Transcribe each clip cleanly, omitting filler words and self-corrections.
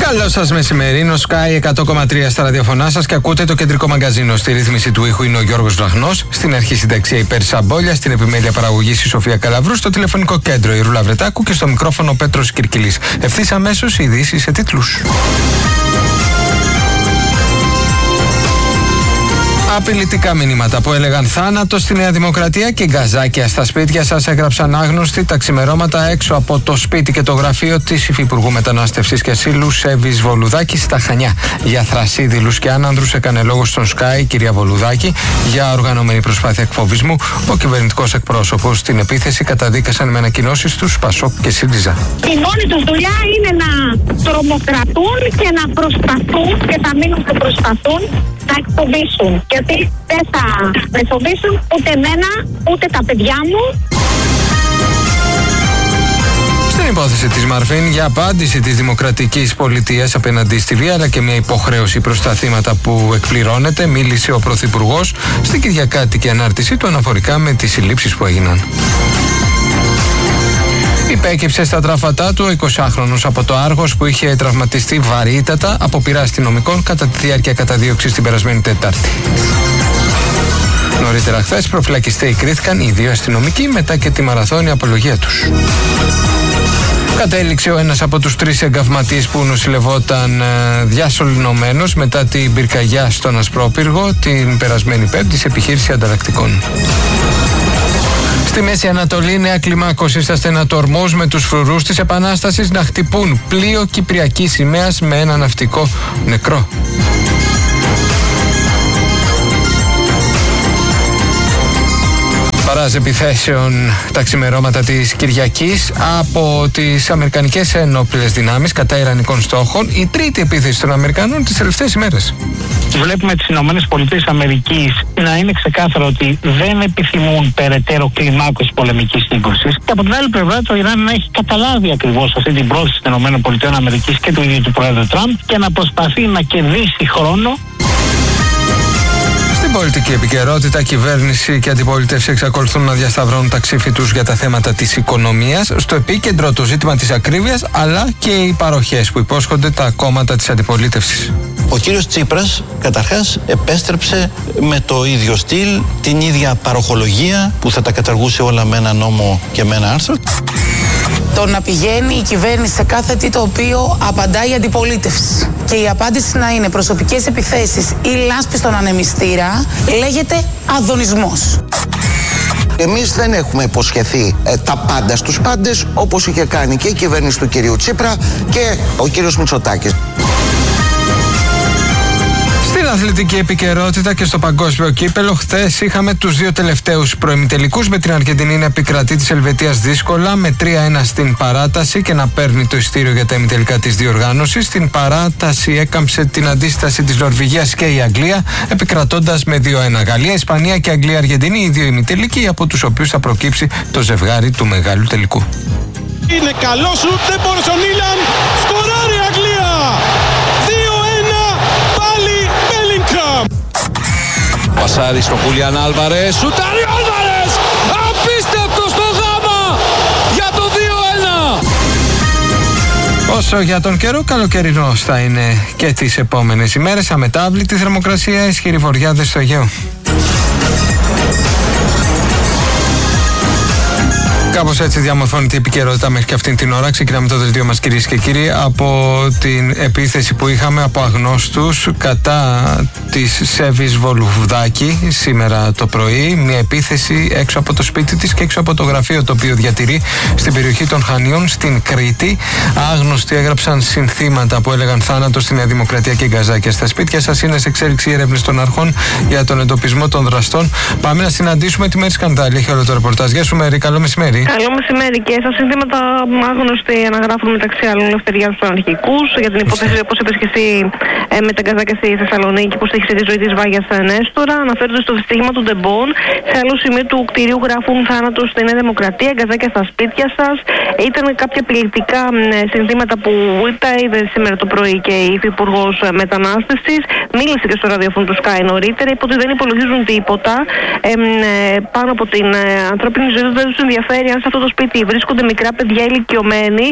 Καλό σας μεσημέρι, είναι ο Sky 100,3 στα ραδιοφωνά σας και ακούτε το κεντρικό μαγκαζίνο. Στη ρύθμιση του ήχου είναι ο Γιώργος Βραχνός, στην αρχή συνταξία η Πέρσα Μπόλια, στην επιμέλεια παραγωγής η Σοφία Καλαβρού, στο τηλεφωνικό κέντρο η Ρούλα Βρετάκου και στο μικρόφωνο ο Πέτρος Κυρκυλής. Ευθύς αμέσως οι ειδήσεις σε τίτλους. Απειλητικά μηνύματα που έλεγαν θάνατο στη Νέα Δημοκρατία και γκαζάκια στα σπίτια σας έγραψαν άγνωστοι τα ξημερώματα έξω από το σπίτι και το γραφείο της Υφυπουργού Μετανάστευσης και Ασύλου Σέβης Βολουδάκη στα Χανιά. Για θρασίδηλους και άνανδρους έκανε λόγο στον Sky η κυρία Βολουδάκη για οργανωμένη προσπάθεια εκφοβισμού. Ο κυβερνητικός εκπρόσωπος στην επίθεση καταδίκασαν με ανακοινώσεις τους Πασόκ και ΣΥΡΙΖΑ. Η μόνη τους δουλειά είναι να τρομοκρατούν και να προσπαθούν και θα μείνουν που προσπαθούν να εκφοβήσουν. Γιατί δεν θα εκφοβήσουν ούτε εμένα, ούτε τα παιδιά μου. Στην υπόθεση της Μαρφίν για απάντηση της Δημοκρατικής Πολιτείας απέναντι στη βία αλλά και μια υποχρέωση προς τα θύματα που εκπληρώνεται, μίλησε ο Πρωθυπουργός στην Κυριακάτικη ανάρτησή του αναφορικά με τις συλλήψεις που έγιναν. Υπέκυψε στα τράφατά του ο 20χρονος από το Άργος που είχε τραυματιστεί βαρύτατα από πειρά αστυνομικών κατά τη διάρκεια καταδίωξης την περασμένη Τετάρτη. Νωρίτερα χθες προφυλακιστέοι κρίθηκαν οι δύο αστυνομικοί μετά και τη μαραθώνια απολογία τους. Κατέληξε ο ένας από τους 3 εγκαυματίες που νοσηλευόταν διασωληνωμένος μετά την πυρκαγιά στον Ασπρόπυργο την περασμένη Πέμπτη σε επιχείρηση ανταλλακτικών. Στη Μέση Ανατολή, νέα κλιμάκωση στα στενά του Ορμούζ με τους φρουρούς της Επανάστασης να χτυπούν πλοίο κυπριακής σημαίας με ένα ναυτικό νεκρό. Παράς επιθέσεων τα ξημερώματα της Κυριακής από τις Αμερικανικές ένοπλες δυνάμεις κατά ιρανικών στόχων, η τρίτη επίθεση των Αμερικανών τις τελευταίες ημέρες. Βλέπουμε τις ΗΠΑ να είναι ξεκάθαρο ότι δεν επιθυμούν περαιτέρω κλιμάκωση πολεμικής σύγκρουσης. Και από την άλλη πλευρά, το Ιράν να έχει καταλάβει ακριβώς αυτή την πρόθεση των ΗΠΑ και του ίδιου του Πρόεδρου Τραμπ και να προσπαθεί να κερδίσει χρόνο. Στην πολιτική επικαιρότητα, κυβέρνηση και αντιπολίτευση εξακολουθούν να διασταυρώνουν τα ξύφη τους για τα θέματα της οικονομίας. Στο επίκεντρο το ζήτημα της ακρίβειας, αλλά και οι παροχές που υπόσχονται τα κόμματα της αντιπολίτευσης. Ο κύριος Τσίπρας καταρχάς επέστρεψε με το ίδιο στυλ, την ίδια παροχολογία που θα τα καταργούσε όλα με ένα νόμο και με ένα άρθρο. Το να πηγαίνει η κυβέρνηση σε κάθε τι το οποίο απαντάει η αντιπολίτευση και η απάντηση να είναι προσωπικές επιθέσεις ή λάσπη στον ανεμιστήρα λέγεται αδωνισμός. Εμείς δεν έχουμε υποσχεθεί τα πάντα στους πάντες, όπως είχε κάνει και η κυβέρνηση του κυρίου Τσίπρα και ο κύριος Μητσοτάκης. Στην αθλητική επικαιρότητα και στο παγκόσμιο κύπελο, χθες είχαμε τους 2 τελευταίους προημιτελικούς με την Αργεντινή να επικρατεί της Ελβετίας δύσκολα με 3-1 στην παράταση και να παίρνει το ειστήριο για τα ημιτελικά της διοργάνωσης. Στην παράταση έκαμψε την αντίσταση της Νορβηγίας και η Αγγλία, επικρατώντας με 2-1. Γαλλία, Ισπανία και Αγγλία-Αργεντινή, οι 2 ημιτελικοί από τους οποίους θα προκύψει το ζευγάρι του μεγάλου τελικού. Είναι καλό σουτ, δεν μπόρεσε ο Νίλαν, σκοράρει η Αγγλία! 2-1, πάλι Μπέλινγκχαμ! Πασάρι στον Χούλιαν Άλβαρες, σουτάρει ο Άλβαρες! Απίστευτο στο γάμα για το 2-1! Όσο για τον καιρό, καλοκαιρινός θα είναι και τις επόμενες ημέρες. Αμετάβλητη θερμοκρασία, ισχυροί βορειάδες στο Αιγαίο. Κάπως έτσι διαμορφώνεται η επικαιρότητα μέχρι και αυτήν την ώρα. Ξεκινάμε το δελτίο μας, κυρίες και κύριοι, από την επίθεση που είχαμε από αγνώστους κατά της Σέβης Βολουδάκη σήμερα το πρωί. Μια επίθεση έξω από το σπίτι της και έξω από το γραφείο το οποίο διατηρεί στην περιοχή των Χανίων, στην Κρήτη. Άγνωστοι έγραψαν συνθήματα που έλεγαν θάνατο στη Νέα Δημοκρατία και γκαζάκια στα σπίτια σας. Είναι σε εξέλιξη έρευνες των αρχών για τον εντοπισμό των δραστών. Πάμε να συναντήσουμε τη Μέρη Σκανδάλη. Έχει όλο το ρεπορτάζ. Γεια σου, Μέρη, καλό μεσημέρι. Καλό μεσημέρι. Και στα συνθήματα άγνωστοι αναγράφουν μεταξύ άλλων ελευθερία στους αναρχικούς για την υπόθεση, όπως είπες και εσύ, με τα γκαζάκια στη Θεσσαλονίκη που στήχησε τη ζωή της Βάγιας Νέστορα. Αναφέρονται στο δυστύχημα του Ντεμπόν. Σε άλλο σημείο του κτηρίου γράφουν θάνατο στη Νέα Δημοκρατία, γκαζάκια στα σπίτια σας. Ήταν κάποια απειλητικά συνθήματα που τα είδε σήμερα το πρωί και η Υφυπουργός Μετανάστευσης. Μίλησε και στο ραδιόφωνο του Sky νωρίτερα. Είπε ότι δεν υπολογίζουν τίποτα πάνω από την ανθρώπινη ζωή. Δεν τους ενδιαφέρει χάρη, αν σε αυτό το σπίτι βρίσκονται μικρά παιδιά ηλικιωμένοι,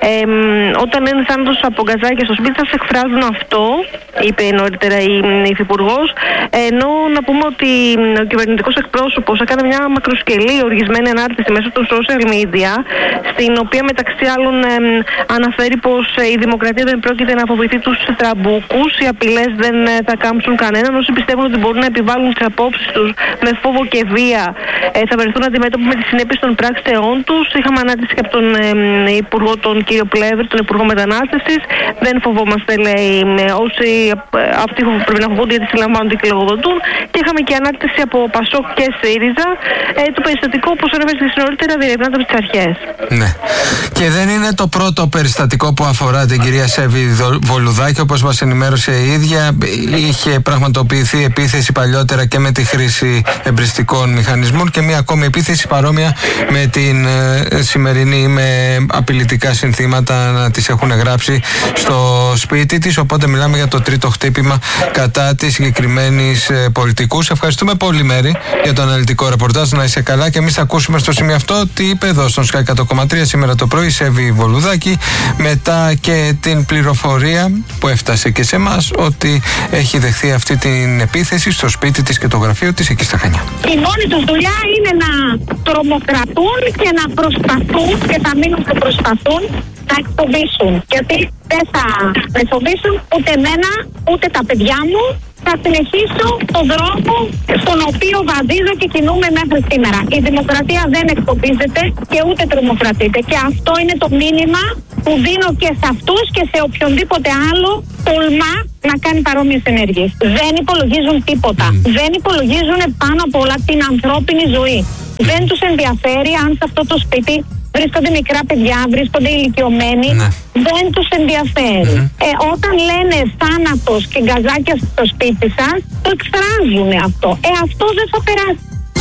όταν είναι θάνατος από γκαζάκια στο σπίτι, θα σε εκφράζουν αυτό, είπε νωρίτερα η Υφυπουργός. Ενώ να πούμε ότι ο κυβερνητικός εκπρόσωπος έκανε μια μακροσκελή οργισμένη ανάρτηση μέσω των social media, στην οποία μεταξύ άλλων αναφέρει πως η δημοκρατία δεν πρόκειται να φοβηθεί τους τραμπούκους, οι απειλές δεν θα κάμψουν κανέναν, όσοι πιστεύουν ότι μπορούν να επιβάλλουν τις απόψεις τους με φόβο και βία θα βρεθούν αντιμέτωποι με τις συνέπειες των πράξεών τους. Είχαμε ανάρτηση και από τον Υπουργό, τον κύριο Πλεύρη, τον Υπουργό Μετανάστευσης. Δεν φοβόμαστε, λέει, όσοι αυτοί πρέπει να φοβούνται γιατί συλλαμβάνονται και λογοδοτούν. Και είχαμε και ανάρτηση από Πασόκ και ΣΥΡΙΖΑ. Το περιστατικό, όπως ανέφερε νωρίτερα, διερευνάται από τις αρχές. Ναι. Και δεν είναι το πρώτο περιστατικό που αφορά την κυρία Σέβη Βολουδάκη. Όπως μας ενημέρωσε η ίδια, είχε πραγματοποιηθεί επίθεση παλιότερα και με τη χρήση εμπριστικών μηχανισμών και μια ακόμη επίθεση παρόμοια με την σημερινή, με απειλητικά συνθήματα να τις έχουν γράψει στο σπίτι της. Οπότε μιλάμε για το τρίτο χτύπημα κατά της συγκεκριμένης πολιτικού. Ευχαριστούμε πολύ, Μέρη, για το αναλυτικό ρεπορτάζ. Να είσαι καλά, και εμείς θα ακούσουμε στο σημείο αυτό τι είπε εδώ στον Sky 100,3 σήμερα το πρωί η Σέβη Βολουδάκη, μετά και την πληροφορία που έφτασε και σε εμάς ότι έχει δεχθεί αυτή την επίθεση στο σπίτι της και το γραφείο της εκεί στα Χανιά. Η μόνη τους δουλειά είναι να τρομοκρατούν και να προσπαθούν, και θα μείνουν και προσπαθούν, να εκφοβήσουν. Γιατί δεν θα εκφοβήσουν ούτε εμένα, ούτε τα παιδιά μου. Θα συνεχίσω τον δρόμο στον οποίο βαδίζω και κινούμαι μέχρι σήμερα. Η δημοκρατία δεν εκφοβίζεται και ούτε τρομοκρατείται. Και αυτό είναι το μήνυμα που δίνω και σε αυτούς και σε οποιονδήποτε άλλο τολμά να κάνει παρόμοιες ενέργειες. Δεν υπολογίζουν τίποτα. Δεν υπολογίζουν πάνω απ' όλα την ανθρώπινη ζωή. Δεν τους ενδιαφέρει αν σε αυτό το σπίτι βρίσκονται μικρά παιδιά, βρίσκονται ηλικιωμένοι. Ναι. Δεν τους ενδιαφέρει. Όταν λένε θάνατος και γκαζάκια στο σπίτι σας, το εκφράζουν αυτό. Αυτό δεν θα περάσει.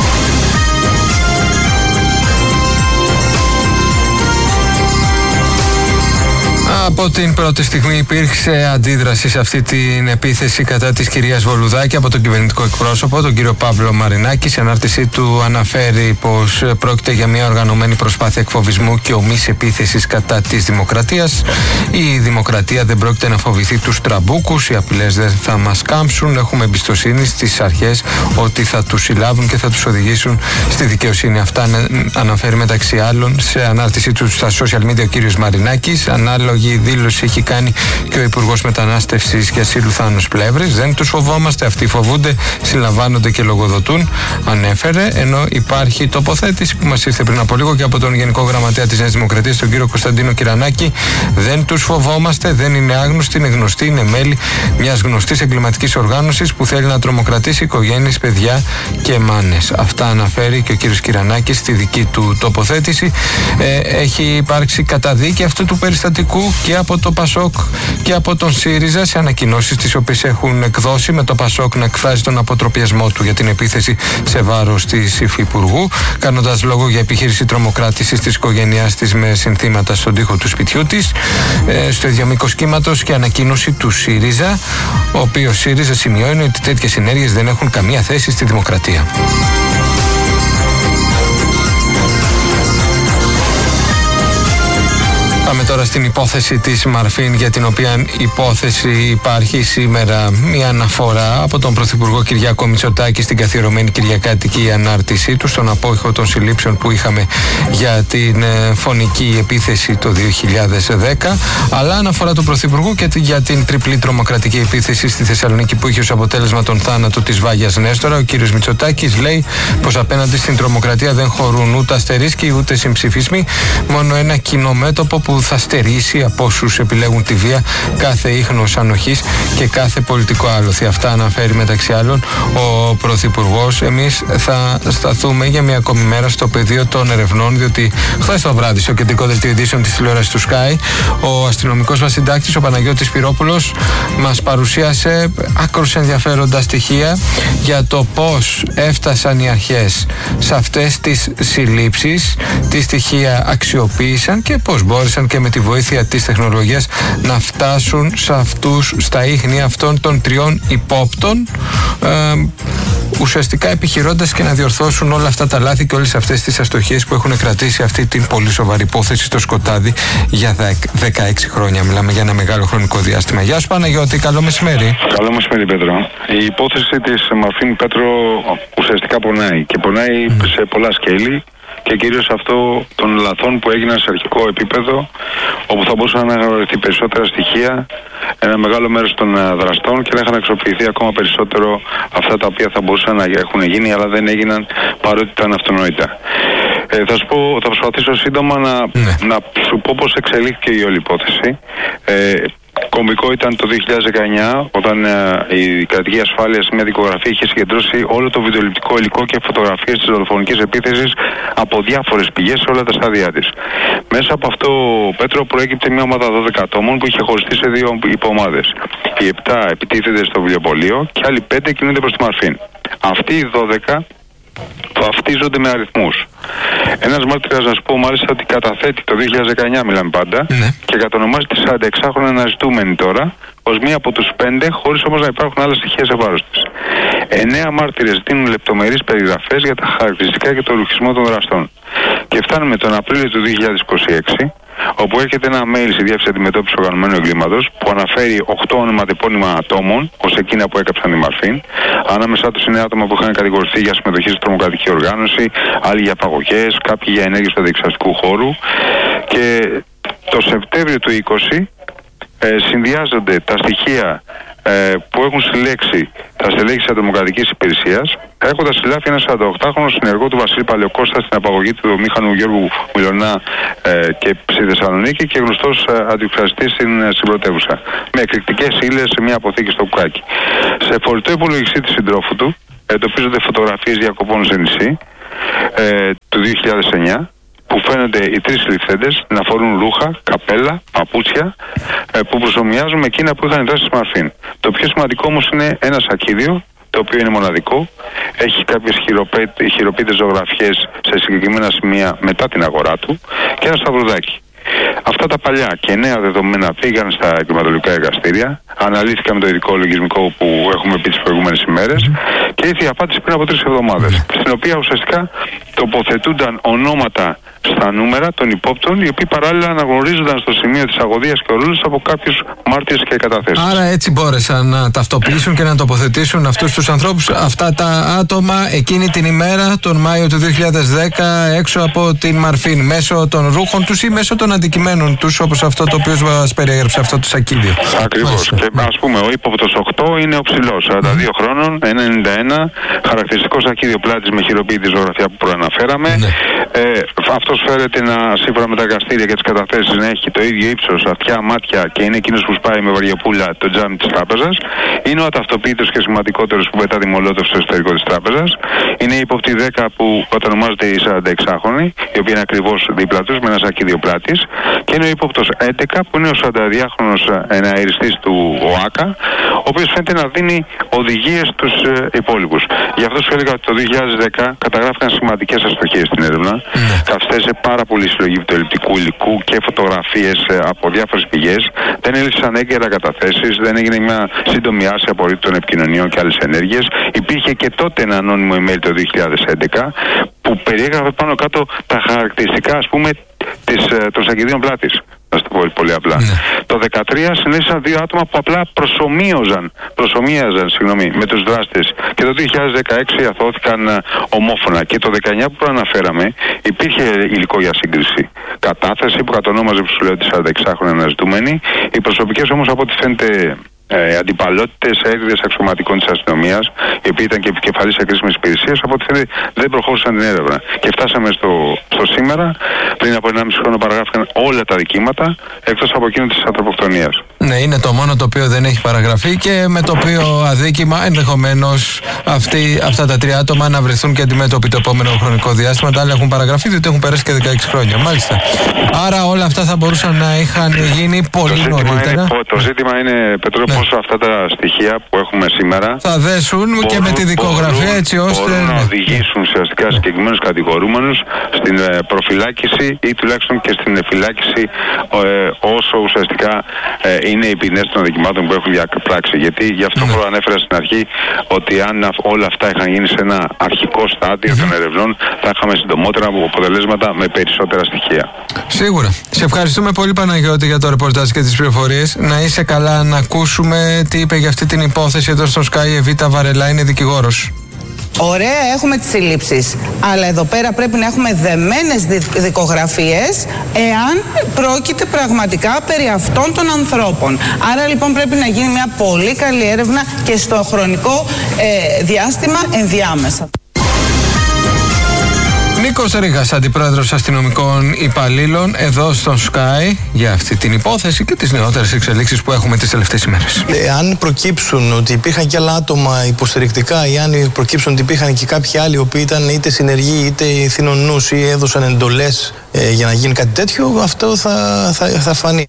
Από την πρώτη στιγμή υπήρξε αντίδραση σε αυτή την επίθεση κατά της κυρίας Βολουδάκη από τον κυβερνητικό εκπρόσωπο, τον κύριο Παύλο Μαρινάκη. Σε ανάρτησή του αναφέρει πως πρόκειται για μια οργανωμένη προσπάθεια εκφοβισμού και ομής επίθεσης κατά της δημοκρατίας. Η δημοκρατία δεν πρόκειται να φοβηθεί τους τραμπούκους, οι απειλές δεν θα μας κάμψουν. Έχουμε εμπιστοσύνη στις αρχές ότι θα τους συλλάβουν και θα τους οδηγήσουν στη δικαιοσύνη. Αυτά αναφέρει μεταξύ άλλων σε ανάρτησή του στα social media ο κύριος Μαρινάκης. Ανάλογη δήλωση έχει κάνει και ο Υπουργός Μετανάστευσης και Ασύλου Θάνος Πλεύρης. Δεν τους φοβόμαστε, αυτοί φοβούνται, συλλαμβάνονται και λογοδοτούν, ανέφερε. Ενώ υπάρχει τοποθέτηση που μας ήρθε πριν από λίγο και από τον Γενικό Γραμματέα της Νέας Δημοκρατίας, τον κύριο Κωνσταντίνο Κυρανάκη. Δεν τους φοβόμαστε, δεν είναι άγνωστοι, είναι γνωστοί, είναι μέλη μιας γνωστής εγκληματικής οργάνωσης που θέλει να τρομοκρατήσει οικογένειες, παιδιά και μάνες. Αυτά αναφέρει και ο κύριος Κυρανάκης στη δική του τοποθέτηση. Έχει υπάρξει καταδίκη αυτού του περιστατικού και από το Πασόκ και από τον ΣΥΡΙΖΑ σε ανακοινώσεις τις οποίες έχουν εκδώσει, με το Πασόκ να εκφράζει τον αποτροπιασμό του για την επίθεση σε βάρος της Υφυπουργού, κάνοντας λόγο για επιχείρηση τρομοκράτησης της οικογένειάς της με συνθήματα στον τοίχο του σπιτιού της. Στο ίδιο μήκος κύματος και ανακοίνωση του ΣΥΡΙΖΑ, ο οποίος ΣΥΡΙΖΑ σημειώνει ότι τέτοιες ενέργειες δεν έχουν καμία θέση στη δημοκρατία. Πάμε τώρα στην υπόθεση της Μαρφίν, για την οποία υπόθεση υπάρχει σήμερα μια αναφορά από τον Πρωθυπουργό Κυριάκο Μητσοτάκη στην καθιερωμένη κυριακάτικη ανάρτησή του, στον απόϊχο των συλλήψεων που είχαμε για την φωνική επίθεση το 2010, αλλά αναφορά του Πρωθυπουργού και για την τριπλή τρομοκρατική επίθεση στη Θεσσαλονίκη που είχε ως αποτέλεσμα τον θάνατο της Βάγιας Νέστορα. Ο κύριος Μητσοτάκης λέει πως απέναντι στην τρομοκρατία δεν χωρούν ούτε αστερίσκοι ούτε συμψηφισμοί, μόνο ένα κοινό μέτωπο που θα στερήσει από όσους επιλέγουν τη βία κάθε ίχνος ανοχής και κάθε πολιτικό άλοθη. Αυτά αναφέρει μεταξύ άλλων ο Πρωθυπουργός. Εμείς θα σταθούμε για μια ακόμη μέρα στο πεδίο των ερευνών, διότι χθες το βράδυ στο κεντρικό δελτίο ειδήσεων της τηλεόρασης του Sky, ο αστυνομικός μας συντάκτης, ο Παναγιώτης Πυρόπουλος, μας παρουσίασε άκρως ενδιαφέροντα στοιχεία για το πώς έφτασαν οι αρχές σε αυτές τις συλλήψεις, τι στοιχεία αξιοποίησαν και πώς μπόρεσαν και με τη βοήθεια της τεχνολογίας να φτάσουν στα ίχνη αυτών των τριών υπόπτων ουσιαστικά επιχειρώντας και να διορθώσουν όλα αυτά τα λάθη και όλες αυτές τις αστοχίες που έχουν κρατήσει αυτή την πολύ σοβαρή υπόθεση στο σκοτάδι για 16 χρόνια. Μιλάμε για ένα μεγάλο χρονικό διάστημα. Γεια σου Παναγιώτη, καλό μεσημέρι. Καλό μεσημέρι Πέτρο. Η υπόθεση της Μαρφίν Πέτρο ουσιαστικά πονάει και πονάει σε πολλά σκέλη. Και κυρίως αυτό των λαθών που έγιναν σε αρχικό επίπεδο, όπου θα μπορούσαν να αναγνωριστεί περισσότερα στοιχεία, ένα μεγάλο μέρος των δραστών και να είχαν αξιοποιηθεί ακόμα περισσότερο αυτά τα οποία θα μπορούσαν να έχουν γίνει, αλλά δεν έγιναν παρότι ήταν αυτονόητα. Θα προσπαθήσω σύντομα να σου πω πώς εξελίχθηκε η όλη υπόθεση. Κομβικό ήταν το 2019 όταν η κρατική ασφάλεια σε μια δικογραφία είχε συγκεντρώσει όλο το βιντεοληπτικό υλικό και φωτογραφίες της δολοφονικής επίθεσης από διάφορες πηγές σε όλα τα στάδια της. Μέσα από αυτό, Πέτρο, προέκυπτε μια ομάδα 12 ατόμων που είχε χωριστεί σε 2 υποομάδες. Οι 7 επιτίθενται στο βιβλιοπωλείο και άλλοι 5 κινούνται προς τη Μαρφίν. Αυτοί οι 12 βαφτίζονται με αριθμούς. Ένας μάρτυρας, να σου πω μάλιστα, ότι καταθέτει το 2019, μιλάμε πάντα, και κατονομάζει τη 46χρονη αναζητούμενη τώρα ως μία από τους 5, χωρίς όμως να υπάρχουν άλλα στοιχεία σε βάρος της. 9 μάρτυρες δίνουν λεπτομερείς περιγραφές για τα χαρακτηριστικά και το ρουχισμό των δραστών. Και φτάνουμε τον Απρίλιο του 2026, όπου έρχεται ένα mail στη Διεύθυνση Αντιμετώπισης Οργανωμένου Εγκλήματος που αναφέρει 8 ονοματεπώνυμα ατόμων ως εκείνα που έκαψαν τη Μαρφίν. Ανάμεσά τους είναι άτομα που είχαν κατηγορηθεί για συμμετοχή σε τρομοκρατική οργάνωση, άλλοι για απαγωγές, κάποιοι για ενέργειες του αντιεξαστικού χώρου. Και το Σεπτέμβριο του 2020 συνδυάζονται τα στοιχεία που έχουν συλλέξει τα στελέχη της Αντιμοκρατικής Υπηρεσίας, έχοντας συλλάβει ένα 48χρονο συνεργό του Βασίλη Παλαιοκώστα στην απαγωγή του δομήχανου Γιώργου Μιλωνά και στη Θεσσαλονίκη και γνωστός αντιεξαστής στην πρωτεύουσα. Με εκρηκτικές ύλες σε μια αποθήκη στο Κουκάκι. Σε φορητό υπολογιστή της συντρόφου του εντοπίζονται φωτογραφίες διακοπών σε νησί του 2009. Που φαίνονται οι 3 συλληφθέντες να φορούν ρούχα, καπέλα, παπούτσια που προσομοιάζουν με εκείνα που είχαν δώσει στη Μαρφίν. Το πιο σημαντικό όμως είναι ένα σακίδιο, το οποίο είναι μοναδικό, έχει κάποιες χειροποίητες ζωγραφιές σε συγκεκριμένα σημεία μετά την αγορά του και ένα σταυρουδάκι. Αυτά τα παλιά και νέα δεδομένα πήγαν στα εγκληματολογικά εργαστήρια, αναλύθηκαν με το ειδικό λογισμικό που έχουμε πει τις προηγούμενες ημέρες και ήρθε η απάντηση πριν από 3 εβδομάδες, στην οποία ουσιαστικά τοποθετούνταν ονόματα στα νούμερα των υπόπτων, οι οποίοι παράλληλα αναγνωρίζονταν στο σημείο της αγωδίας και ορούλης από κάποιους μάρτυρες και καταθέσεις. Άρα έτσι μπόρεσαν να ταυτοποιήσουν και να τοποθετήσουν αυτούς τους ανθρώπους, αυτά τα άτομα εκείνη την ημέρα, τον Μάιο του 2010, έξω από την Μαρφίν, μέσω των ρούχων τους ή μέσω των αντικειμένων τους, όπως αυτό το οποίο μας περιέγραψε αυτό το σακίδιο. Ακριβώς. Και ας πούμε, ο ύποπτος 8 είναι ο ψηλός, 42 χρόνων, 1,91, χαρακτηριστικό σακίδιο πλάτης με χειροποίητη ζωγραφιά που προαναφέραμε. Αυτός φέρεται σύμφωνα με τα εργαστήρια και τις καταθέσεις να έχει το ίδιο ύψος, αυτιά, μάτια και είναι εκείνος που σπάει με βαριοπούλα το τζάμι της τράπεζας. Είναι ο αταυτοποιητός και σημαντικότερος που πετά τη μολότοφ στο εσωτερικό της τράπεζας. Είναι η ύποπτη 10 που κατονομάζεται η 46χρονη, η οποία είναι ακριβώς δίπλα τους με ένα σακίδιο πλάτης. Και είναι ο ύποπτος 11 που είναι ο 42χρονος εναεριστής του ΟΑΚΑ, ο οποίος φαίνεται να δίνει οδηγίες στους υπόλοιπους. Γι' αυτό σου έλεγα ότι το 2010 καταγράφηκαν σημαντικές αστοχίες στην έρευνα. Καθυστέρησε πάρα πολύ συλλογή βιντεοληπτικού υλικού και φωτογραφίες από διάφορες πηγές. Δεν έλειψαν έγκαιρα καταθέσεις, δεν έγινε μια σύντομη άρση απορρίτων επικοινωνιών και άλλες ενέργειες. Υπήρχε και τότε ένα ανώνυμο email το 2011 που περιέγραφε πάνω κάτω τα χαρακτηριστικά, ας πούμε, των σακιδίων πλάτης. Να το πω πολύ απλά. Το 2013 συνέβησαν 2 άτομα που απλά προσομοίαζαν με τους δράστες και το 2016 αθώθηκαν ομόφωνα. Και το 19 που προαναφέραμε υπήρχε υλικό για σύγκριση. Κατάθεση που κατονόμαζε, που σου λέω, τη 46χρονη αναζητούμενη. Οι προσωπικές όμως, από ό,τι φαίνεται, αντιπαλότητες, έγριδες αξιωματικών της αστυνομίας, οι οποίοι ήταν και επικεφαλής κρίσιμης υπηρεσίας, από ό,τι φαίνεται δεν προχώρησαν την έρευνα. Και φτάσαμε στο σήμερα, πριν από 1,5 χρόνο παραγράφηκαν όλα τα δικήματα, εκτός από εκείνο της ανθρωποκτονίας. Ναι, είναι το μόνο το οποίο δεν έχει παραγραφεί και με το οποίο αδίκημα ενδεχομένως αυτά τα 3 άτομα να βρεθούν και αντιμέτωποι το επόμενο χρονικό διάστημα. Τα άλλα έχουν παραγραφεί, διότι έχουν περάσει και 16 χρόνια. Μάλιστα. Άρα όλα αυτά θα μπορούσαν να είχαν γίνει πολύ νωρίτερα. Το ζήτημα είναι, Πετρό, πόσο αυτά τα στοιχεία που έχουμε σήμερα θα δέσουν και με τη δικογραφία, έτσι ώστε μπορούν να οδηγήσουν ουσιαστικά συγκεκριμένους κατηγορούμενους στην προφυλάκηση ή τουλάχιστον και στην φυλάκιση όσο ουσιαστικά είναι οι ποινές των αδικημάτων που έχουν διαπράξει. Γιατί γι' αυτό προανέφερα στην αρχή ότι αν όλα αυτά είχαν γίνει σε ένα αρχικό στάδιο των ερευνών, θα είχαμε συντομότερα αποτελέσματα με περισσότερα στοιχεία. Σίγουρα. Σε ευχαριστούμε πολύ, Παναγιώτη, για το ρεπορτάζ και τις πληροφορίες. Να είσαι καλά, να ακούσουμε τι είπε για αυτή την υπόθεση εδώ στο Sky η Εβίτα Βαρελά, είναι δικηγόρος. Ωραία, έχουμε τις συλλήψεις. Αλλά εδώ πέρα πρέπει να έχουμε δεμένες δικογραφίες εάν πρόκειται πραγματικά περί αυτών των ανθρώπων. Άρα λοιπόν πρέπει να γίνει μια πολύ καλή έρευνα και στο χρονικό διάστημα ενδιάμεσα. Νίκος Ρήγας, αντιπρόεδρος αστυνομικών υπαλλήλων, εδώ στον Sky για αυτή την υπόθεση και τις νεότερες εξελίξεις που έχουμε τις τελευταίες ημέρες. Αν προκύψουν ότι υπήρχαν και άλλα άτομα υποστηρικτικά ή αν προκύψουν ότι υπήρχαν και κάποιοι άλλοι οι οποίοι ήταν είτε συνεργοί είτε ηθινονούς ή έδωσαν εντολές για να γίνει κάτι τέτοιο, αυτό θα φανεί.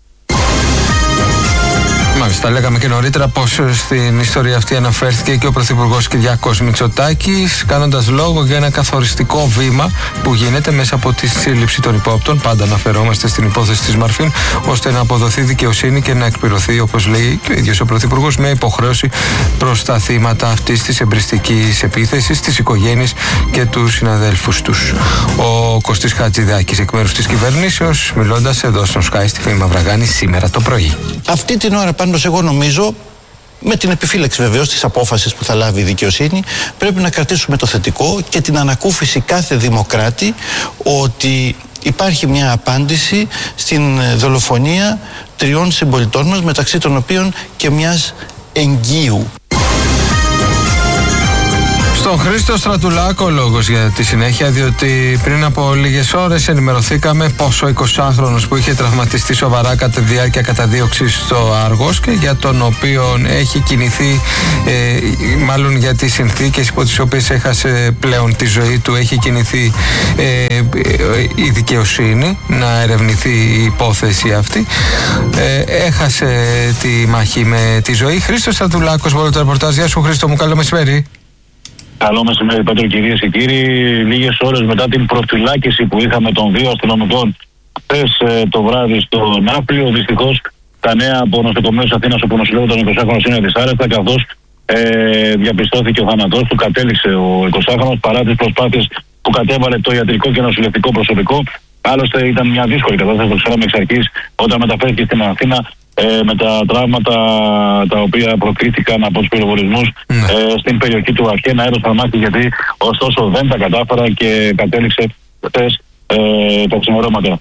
Μάλιστα, λέγαμε και νωρίτερα πως στην ιστορία αυτή αναφέρθηκε και ο Πρωθυπουργός Κυριάκος Μητσοτάκης, κάνοντας λόγο για ένα καθοριστικό βήμα που γίνεται μέσα από τη σύλληψη των υπόπτων. Πάντα αναφερόμαστε στην υπόθεση της Μαρφίν, ώστε να αποδοθεί δικαιοσύνη και να εκπληρωθεί, όπως λέει και ο ίδιος ο Πρωθυπουργός, με υποχρέωση προς τα θύματα αυτής της εμπριστικής επίθεσης, τις οικογένειες και τους συναδέλφους τους. Ο Κωστής Χατζηδάκης, εκ μέρους της κυβερνήσεως, μιλώντας εδώ στον Sky στη Φήμη Μαυραγάνη σήμερα το πρωί. Αυτή την ώρα πάντως εγώ νομίζω, με την επιφύλαξη βεβαίως της απόφασης που θα λάβει η δικαιοσύνη, πρέπει να κρατήσουμε το θετικό και την ανακούφιση κάθε δημοκράτη ότι υπάρχει μια απάντηση στην δολοφονία 3 συμπολιτών μας, μεταξύ των οποίων και μιας εγγύου. Στον Χρήστο Στρατουλάκο λόγος για τη συνέχεια, διότι πριν από λίγες ώρες ενημερωθήκαμε πως ο 20χρονος που είχε τραυματιστεί σοβαρά κατά τη διάρκεια καταδίωξης στο Άργος και για τον οποίο έχει κινηθεί, μάλλον για τις συνθήκες υπό τις οποίες έχασε πλέον τη ζωή του, έχει κινηθεί η δικαιοσύνη να ερευνηθεί η υπόθεση αυτή, έχασε τη μάχη με τη ζωή. Χρήστος Στρατουλάκος, μόνο το ρεπορτάζ. Γεια σου Χρήστο μου, καλό μεσημέρι. Καλό μεσημέρι, Πέτρο, κυρίες και κύριοι. Λίγες ώρες μετά την προφυλάκηση που είχαμε των 2 αστυνομικών χθες το βράδυ στο Ναύπλιο, δυστυχώς τα νέα από νοσοκομείο της Αθήνας, όπου νοσηλεύονταν τον 20χρονο, είναι δυσάρεστα, καθώς διαπιστώθηκε ο θάνατός του. Κατέληξε ο 20χρονος παρά τις προσπάθειες που κατέβαλε το ιατρικό και νοσηλευτικό προσωπικό. Άλλωστε ήταν μια δύσκολη κατάσταση, το ξέραμε εξ αρχής, όταν μεταφέρθηκε στην Αθήνα με τα τραύματα τα οποία προκλήθηκαν από τους πυροβολισμούς στην περιοχή του Αρχέ, ένα αέρος θανάτη, γιατί ωστόσο δεν τα κατάφερα και κατέληξε χθες τα ξημερώματα.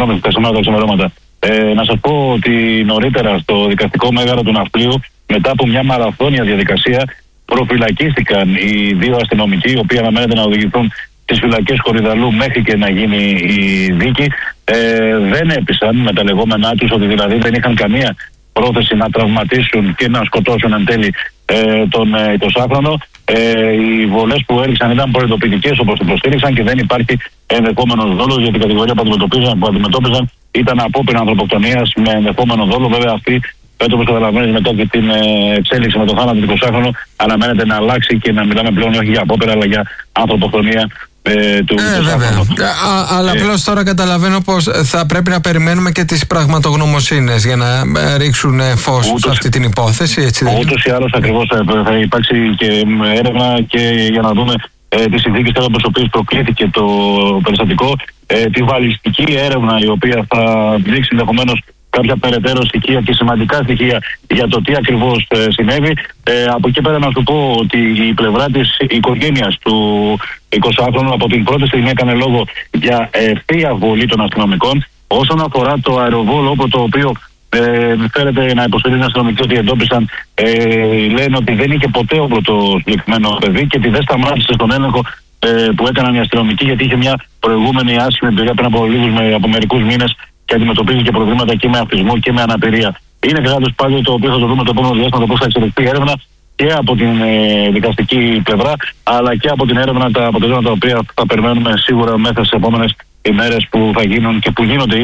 Να σας πω ότι νωρίτερα στο δικαστικό μέγαρο του Ναυπλίου, μετά από μια μαραθώνια διαδικασία, προφυλακίστηκαν οι 2 αστυνομικοί, οι οποίοι αναμένεται να οδηγηθούν στις φυλακές Κορυδαλού μέχρι και να γίνει η δίκη. Δεν έπεισαν με τα λεγόμενά τους, ότι δηλαδή δεν είχαν καμία πρόθεση να τραυματίσουν και να σκοτώσουν εν τέλει τον 20χρονο. Οι βολές που έριξαν ήταν προειδοποιητικές, όπως το προστήριξαν, και δεν υπάρχει ενδεχόμενος δόλος, γιατί η κατηγορία που αντιμετώπιζαν ήταν απόπειρα ανθρωποκτονίας με ενδεχόμενο δόλο. Βέβαια αυτή, όπως καταλαβαίνεις, μετά και την εξέλιξη με το θάνατο του 20χρονου, αναμένεται να αλλάξει και να μιλάμε πλέον όχι για απόπειρα αλλά για ανθρωποκτονία του. Βέβαια. Αλλά απλώς τώρα καταλαβαίνω πως θα πρέπει να περιμένουμε και τις πραγματογνωμοσύνες για να ρίξουν φως σε αυτή την υπόθεση. Έτσι δεν είναι? Ούτως ή άλλως ακριβώς θα υπάρξει και έρευνα και για να δούμε τις συνθήκες από τις οποίες προκλήθηκε το περιστατικό, τη βαλιστική έρευνα η οποία θα δείξει ενδεχομένως κάποια περαιτέρω στοιχεία και σημαντικά στοιχεία για το τι ακριβώς συνέβη. Από εκεί πέρα να σου πω ότι η πλευρά της οικογένειας του 20χρονου από την πρώτη στιγμή έκανε λόγο για ευθεία βολή των αστυνομικών. Όσον αφορά το αεροβόλο, όπου το οποίο φέρεται να υποστηρίζει οι αστυνομικοί ότι εντόπισαν, λένε ότι δεν είχε ποτέ όπλο το συγκεκριμένο παιδί και ότι δεν σταμάτησε στον έλεγχο που έκαναν οι αστυνομικοί, γιατί είχε μια προηγούμενη άσχημη εμπειρία πριν από μερικούς μήνες και αντιμετωπίζει και προβλήματα και με αυτισμό και με αναπηρία. Είναι κάτι πάλι το οποίο θα το δούμε το επόμενο διάστημα, πώς θα εξελιχθεί η έρευνα και από την δικαστική πλευρά, αλλά και από την έρευνα, τα αποτελέσματα τα οποία θα περιμένουμε σίγουρα μέσα στις επόμενες ημέρες που θα γίνουν και που γίνονται ήδη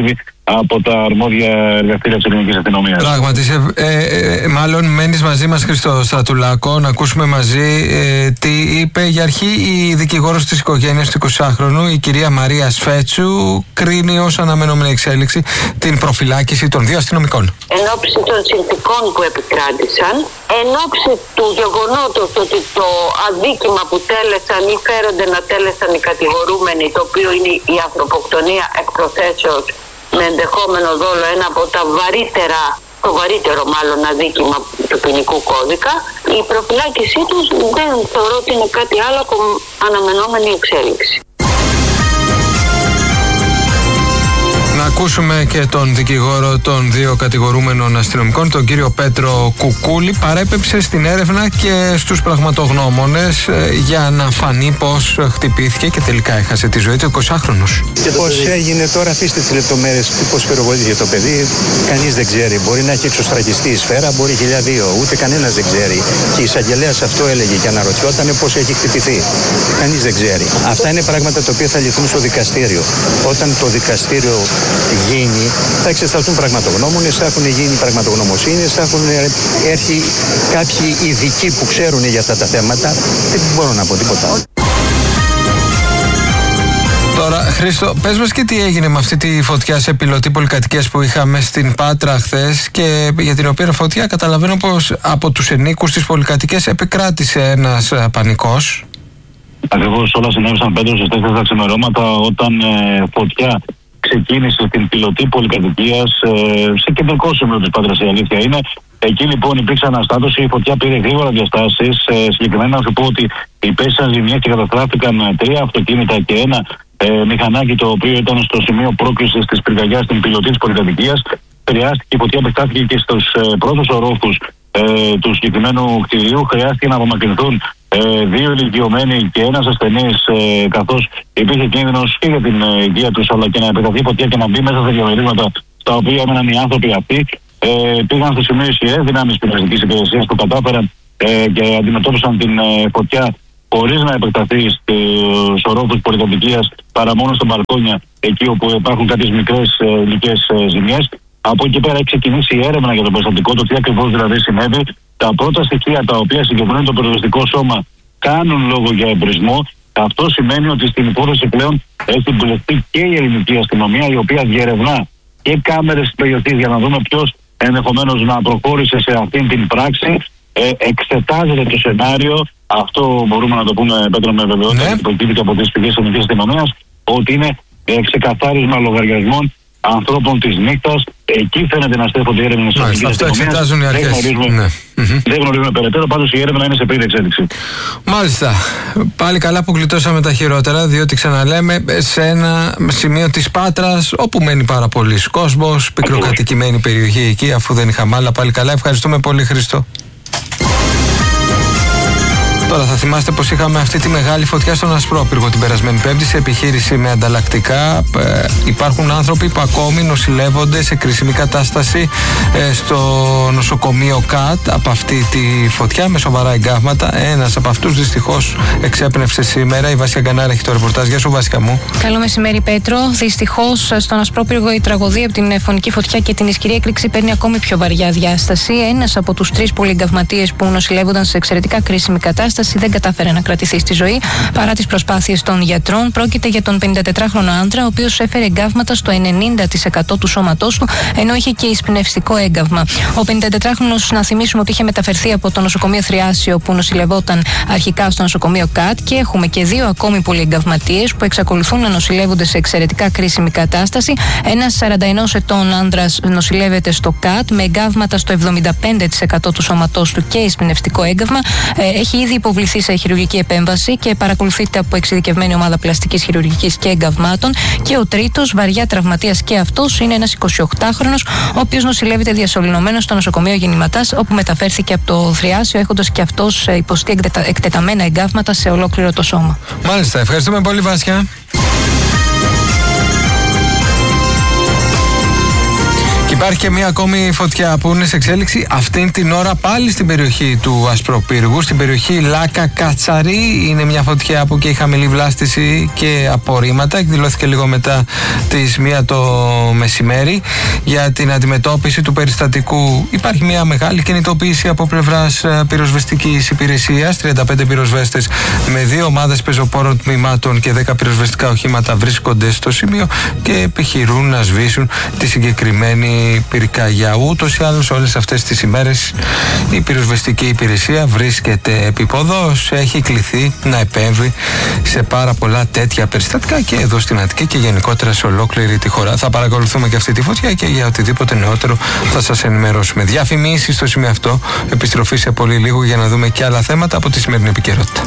από τα αρμόδια εργαστήρια της ελληνικής αστυνομίας. Πράγματι, μάλλον μένεις μαζί μας, Χρήστο Στρατουλάκο, να ακούσουμε μαζί τι είπε για αρχή η δικηγόρος της οικογένειας του 20χρονου, η κυρία Μαρία Σφέτσου, κρίνει ως αναμενόμενη εξέλιξη την προφυλάκηση των 2 αστυνομικών. Εν ώψη των συνθηκών που επικράτησαν, εν ώψη του γεγονότος ότι το αδίκημα που τέλεσαν ή φέρονται να τέλεσαν οι κατηγορούμενοι, το οποίο είναι η ανθρωποκτονία εκ προθέσεως με ενδεχόμενο δόλο, ένα από τα βαρύτερα, το βαρύτερο μάλλον αδίκημα του ποινικού κώδικα, η προφυλάκησή τους δεν θεωρώ ότι είναι κάτι άλλο από αναμενόμενη εξέλιξη. Να ακούσουμε και τον δικηγόρο των 2 κατηγορούμενων αστυνομικών, τον κύριο Πέτρο Κουκούλη. Παρέπεψε στην έρευνα και στους πραγματογνώμονες για να φανεί πώς χτυπήθηκε και τελικά έχασε τη ζωή του 20χρονος. Πώς έγινε τώρα, αφήστε τις λεπτομέρειες, πώς πυροβολήθηκε το παιδί, κανείς δεν ξέρει. Μπορεί να έχει εξωστραγιστεί η σφαίρα, μπορεί 1002, ούτε κανένας δεν ξέρει. Και η εισαγγελέας αυτό έλεγε και αναρωτιόταν πώς έχει χτυπηθεί. Κανείς δεν ξέρει. Αυτά είναι πράγματα τα οποία θα λυθούν στο δικαστήριο. Όταν το δικαστήριο γίνει, θα εξεταστούν πραγματογνώμονες, θα έχουν γίνει πραγματογνωμοσύνες, θα έχουν έρθει κάποιοι ειδικοί που ξέρουν για αυτά τα θέματα. Δεν μπορώ να πω τίποτα. Τώρα, Χρήστο, πες μας και τι έγινε με αυτή τη φωτιά σε πιλωτή πολυκατοικίας που είχαμε στην Πάτρα χθες και για την οποία φωτιά καταλαβαίνω πως από τους ενίκους της πολυκατοικίας επικράτησε ένας πανικός. Ακριβώς, όλα συνέβησαν, Πέτρο, στις 4 τα ξημερώματα όταν φωτιά ξεκίνησε στην πιλωτή πολυκατοικίας σε κεντρικό σημείο της Πάτρας, η αλήθεια είναι. Εκεί λοιπόν υπήρξε αναστάτωση, η φωτιά πήρε γρήγορα διαστάσεις. Συγκεκριμένα να σου πω ότι υπέστησαν ζημιές και καταστράφηκαν 3 αυτοκίνητα και ένα μηχανάκι, το οποίο ήταν στο σημείο πρόκλησης της πυρκαγιάς στην πιλωτή της πολυκατοικίας. Η φωτιά επεκτάθηκε και στους πρώτους ορόφους του συγκεκριμένου κτηρίου. Χρειάστηκε να απομακρυνθούν 2 ηλικιωμένοι και ένας ασθενής, καθώς υπήρχε κίνδυνος και για την υγεία τους, αλλά και να επεκταθεί η φωτιά και να μπει μέσα σε διαμερίσματα στα οποία έμεναν οι άνθρωποι αυτοί. Πήγαν στο σημείο ισχυρές δυνάμεις πυροσβεστικής υπηρεσίας που κατάφεραν και αντιμετώπισαν την φωτιά χωρίς να επεκταθεί στους ορόφους πολυκατοικίας, παρά μόνο στα μπαλκόνια, εκεί όπου υπάρχουν κάποιες μικρές υλικές ζημιές. Από εκεί πέρα έχει ξεκινήσει η έρευνα για το περιστατικό, το τι ακριβώς δηλαδή συνέβη. Τα πρώτα στοιχεία τα οποία συγκεντρώνει το πυροσβεστικό σώμα κάνουν λόγο για εμπρισμό. Αυτό σημαίνει ότι στην υπόθεση πλέον έχει εμπλεχτεί και η ελληνική αστυνομία, η οποία διερευνά και κάμερες της περιοχής για να δούμε ποιος ενδεχομένως να προχώρησε σε αυτήν την πράξη. Εξετάζεται το σενάριο. Αυτό μπορούμε να το πούμε, Πέτρο, με βεβαιότητα, γιατί προκύπτει από τις πηγές της ελληνικής αστυνομίας, ότι είναι ξεκαθάρισμα λογαριασμών ανθρώπων της νύχτας. Εκεί φαίνεται να στέφονται οι έρευνες της ελληνικής αστυνομίας. Αυτό εξετάζουν οι αρχές. Δεν γνωρίζουμε περαιτέρω, πάντως η έρευνα είναι σε πλήρη εξέλιξη. Μάλιστα. Πάλι καλά που γλιτώσαμε τα χειρότερα, διότι ξαναλέμε σε ένα σημείο της Πάτρας, όπου μένει πάρα πολλοί κόσμος, πικροκατοικημένη περιοχή εκεί, αφού δεν είχαμε άλλα. Πάλι καλά. Ευχαριστούμε πολύ, Χρήστο. Τώρα θα θυμάστε πως είχαμε αυτή τη μεγάλη φωτιά στον Ασπρόπυργο την περασμένη Πέμπτη σε επιχείρηση με ανταλλακτικά. Υπάρχουν άνθρωποι που ακόμη νοσηλεύονται σε κρίσιμη κατάσταση στο νοσοκομείο ΚΑΤ από αυτή τη φωτιά με σοβαρά εγκάβματα. Ένας από αυτούς δυστυχώς εξέπνευσε σήμερα. Η Βάσια Γκανάρα έχει το ρεπορτάζ. Γεια σου, Βάσια μου. Καλό μεσημέρι, Πέτρο. Δυστυχώς στον Ασπρόπυργο η τραγωδία από την φωνική φωτιά και την ισχυρή έκρηξη παίρνει ακόμη πιο βαριά διάσταση. Ένας από τους 3 πολυεγκαυματίες που νοσηλεύονταν σε εξαιρετικά κρίσιμη κατάσταση δεν κατάφερε να κρατηθεί στη ζωή παρά τις προσπάθειες των γιατρών. Πρόκειται για τον 54χρονο άντρα, ο οποίος έφερε εγκάβματα στο 90% του σώματός του, ενώ είχε και εισπνευστικό έγκαυμα. Ο 54χρονος, να θυμίσουμε ότι είχε μεταφερθεί από το νοσοκομείο Θριάσιο, που νοσηλευόταν αρχικά στο νοσοκομείο ΚΑΤ, και έχουμε και 2 ακόμη πολυεγκαυματίες που εξακολουθούν να νοσηλεύονται σε εξαιρετικά κρίσιμη κατάσταση. Ένας 41 ετών άνδρας νοσηλεύεται στο ΚΑΤ με εγκάβματα στο 75% του σώματός του και εισπνευστικό έγκαυμα. Έχει ήδη υποβληθεί σε χειρουργική επέμβαση και παρακολουθείται από εξειδικευμένη ομάδα πλαστικής χειρουργικής και εγκαυμάτων. Και ο τρίτος, βαριά τραυματίας και αυτός, είναι ένας 28χρονος, ο οποίος νοσηλεύεται διασωληνωμένος στο νοσοκομείο Γεννηματάς, όπου μεταφέρθηκε από το Θριάσιο, έχοντας και αυτός υποστεί εκτεταμένα εγκάβματα σε ολόκληρο το σώμα. Μάλιστα, ευχαριστούμε πολύ, Βάσια. Και υπάρχει και μία ακόμη φωτιά που είναι σε εξέλιξη αυτήν την ώρα πάλι στην περιοχή του Ασπροπύργου, στην περιοχή Λάκα Κατσαρή. Είναι μια φωτιά που και η χαμηλή βλάστηση και απορρίμματα. Εκδηλώθηκε λίγο μετά τις 1 το μεσημέρι. Για την αντιμετώπιση του περιστατικού υπάρχει μια μεγάλη κινητοποίηση από πλευράς πυροσβεστικής υπηρεσίας. 35 πυροσβέστες με 2 ομάδες πεζοπόρων τμήματων και 10 πυροσβεστικά οχήματα βρίσκονται στο σημείο και επιχειρούν να σβήσουν τη συγκεκριμένη πυρκαγιά. Ούτως ή άλλως όλες αυτές τις ημέρες η πυροσβεστική υπηρεσία βρίσκεται επίποδος, έχει κληθεί να επέμβει σε πάρα πολλά τέτοια περιστατικά και εδώ στην Αττική και γενικότερα σε ολόκληρη τη χώρα. Θα παρακολουθούμε και αυτή τη φωτιά και για οτιδήποτε νεότερο θα σας ενημερώσουμε. Διαφημίσεις στο σημείο αυτό, επιστροφή σε πολύ λίγο για να δούμε και άλλα θέματα από τη σημερινή επικαιρότητα.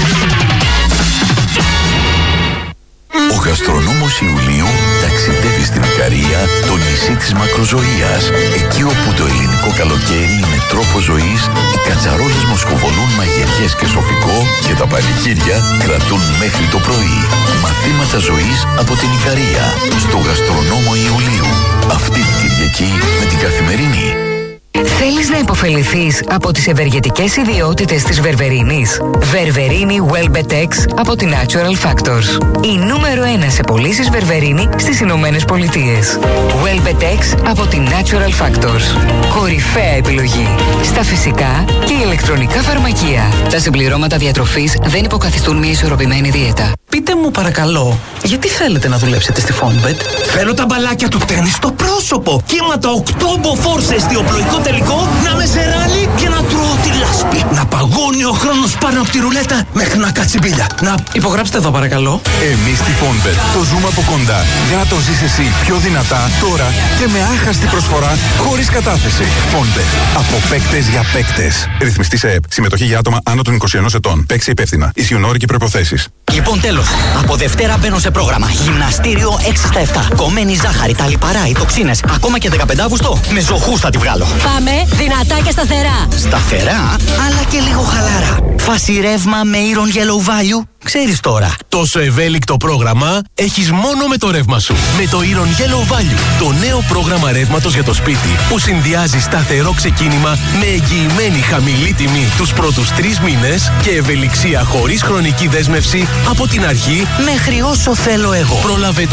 Ο γαστρονόμος Ιουλίου ταξιδεύει στην Ικαρία, το νησί της μακροζωίας. Εκεί όπου το ελληνικό καλοκαίρι είναι τρόπος ζωής, οι κατσαρόλες μοσκοβολούν μαγειριές και σοφικό και τα πανηγύρια κρατούν μέχρι το πρωί. Μαθήματα ζωής από την Ικαρία, στο γαστρονόμο Ιουλίου. Αυτή την Κυριακή με την Καθημερινή. Θέλεις να υποφεληθείς από τις ευεργετικές ιδιότητες της βερβερίνης? Βερβερίνη Welbetex από την Natural Factors. Η νούμερο 1 σε πωλήσεις βερβερίνη στις Ηνωμένες Πολιτείες. Welbetex από την Natural Factors. Κορυφαία επιλογή στα φυσικά και ηλεκτρονικά φαρμακεία. Τα συμπληρώματα διατροφής δεν υποκαθιστούν μια ισορροπημένη δίαιτα. Πείτε μου παρακαλώ, γιατί θέλετε να δουλέψετε στη Fonbet? Θέλω τα μπαλάκια του τένις στο πρόσωπο. Κύματα 8 μποφόρ στο οπλοϊκό τελικό, να με σε ράλι και να τρώω τη λάσπη. Να παγώνει ο χρόνος πάνω από τη ρουλέτα μέχρι να κάτσει μπίλια. Να υπογράψτε εδώ παρακαλώ. Εμείς στη Fonbet το ζούμε από κοντά για να το ζεις εσύ πιο δυνατά τώρα και με άχαστη προσφορά χωρίς κατάθεση. Fonbet. Από παίκτες για παίκτες. Ρυθμιστή σε ΕΠ. Συμμετοχή για άτομα άνω των 21 ετών. Παίξει υπεύθυνα. Ισχύουν όροι και προϋποθέσεις. Λοιπόν, τέλος. Από Δευτέρα μπαίνω σε πρόγραμμα. Γυμναστήριο 6 στα 7. Κομμένη ζάχαρη, τα λιπαρά, οι τοξίνες. Ακόμα και 15 Αύγουστο. Με ζωχούς θα τη βγάλω. Πάμε δυνατά και σταθερά. Σταθερά, αλλά και λίγο χαλάρα. Φάση ρεύμα με Iron Yellow Value. Ξέρεις τώρα. Τόσο ευέλικτο πρόγραμμα έχεις μόνο με το ρεύμα σου. Με το Iron Yellow Value. Το νέο πρόγραμμα ρεύματος για το σπίτι που συνδυάζει σταθερό ξεκίνημα με εγγυημένη χαμηλή τιμή τους πρώτους 3 μήνες και ευελιξία χωρίς χρονική δέσμευση από την αρχή μέχρι όσο θέλω εγώ. Πρόλαβε